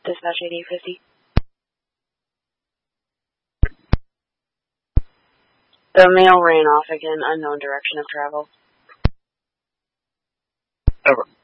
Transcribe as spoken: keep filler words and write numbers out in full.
Dispatch eighty-eight fifty. The male ran off again, unknown direction of travel. Over.